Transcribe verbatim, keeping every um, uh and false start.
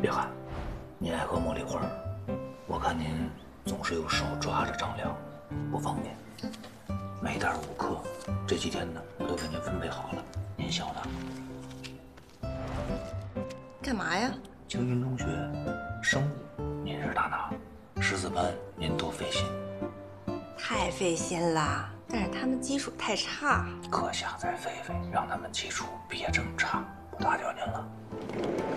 别喊，你爱喝茉莉花，我看您总是有手抓着张良，不方便。每袋五克，这几天呢我都给您分配好了，您晓得。 干嘛呀？ 青云中学生物您是大拿，识字班您多费心。 太费心了，但是他们基础太差。 课下再费费，让他们基础别这么差，不打搅您了。